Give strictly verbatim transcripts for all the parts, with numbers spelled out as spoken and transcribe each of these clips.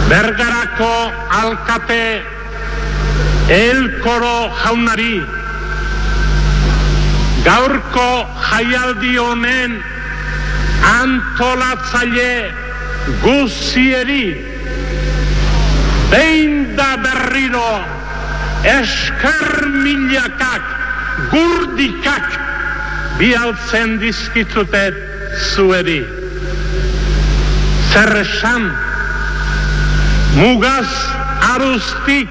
Bergarako alkate Elkoro jaunari, gaurko jaialdi honen antolatzaile guzieri, behin da berriro esker milakak, gurdikak bialtzen dizkitzutet zueri. Zer esan, mugaz aruztik,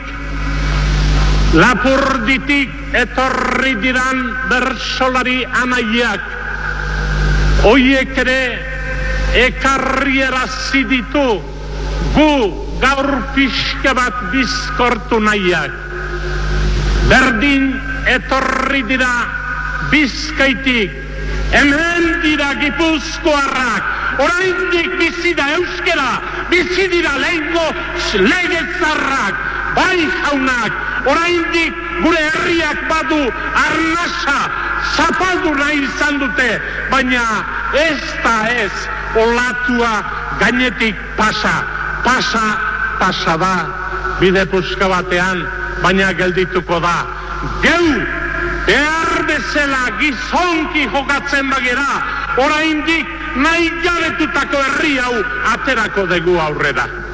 Lapurditik etorri diran bersolari anaiak, oiek ere ekarrierazi ditu gu gaur pixka bat bizkortu nahiak. Berdin etorri dira Bizkaitik, hemen dira Gipuzkoarrak, oraindik bizi da euskera, bizi dira lehengo legezarrak, bai jaunak, oraindik gure herriak badu arnasa zapaldu nahi izan dute, baina ez da ez olatua gainetik pasa, pasa, pasa da, bide puska batean, baina geldituko da. Geu, behar bezala gizonki jokatzen bagera, oraindik nahi jabetutako herri hau aterako dugu aurrera.